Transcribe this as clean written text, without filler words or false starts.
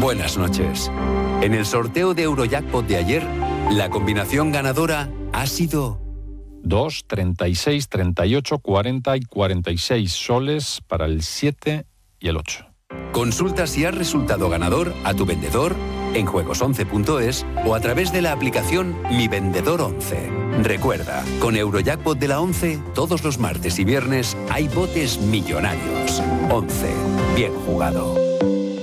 Buenas noches. En el sorteo de Eurojackpot de ayer, la combinación ganadora ha sido 2, 36, 38, 40 y 46 soles para el 7 y el 8. Consulta si has resultado ganador a tu vendedor en juegos11.es o a través de la aplicación Mi Vendedor 11. Recuerda, con Eurojackpot de la 11, todos los martes y viernes hay botes millonarios. 11. Bien jugado.